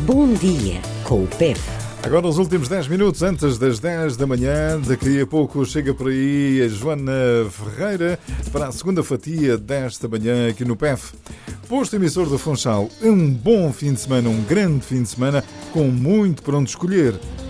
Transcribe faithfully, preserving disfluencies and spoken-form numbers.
Bom Dia com o P E P. Agora os últimos dez minutos antes das dez da manhã, daqui a pouco chega por aí a Joana Ferreira para a segunda fatia desta manhã aqui no P E F. Posto emissor do Funchal, um bom fim de semana, um grande fim de semana com muito para onde escolher.